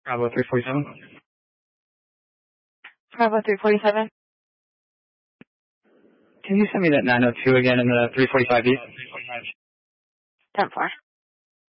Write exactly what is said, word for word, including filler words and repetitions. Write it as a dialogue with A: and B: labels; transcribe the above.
A: Bravo three forty-seven.
B: Bravo three forty-seven.
A: Can you send me that nine oh two again in the three forty-five east?
B: ten four.